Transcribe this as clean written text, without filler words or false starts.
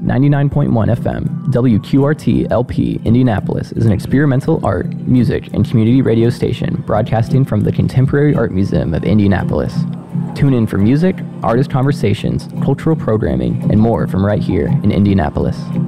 99.1 FM, WQRT LP, Indianapolis is an experimental art, music, and community radio station broadcasting from the Contemporary Art Museum of Indianapolis. Tune in for music, artist conversations, cultural programming, and more from right here in Indianapolis.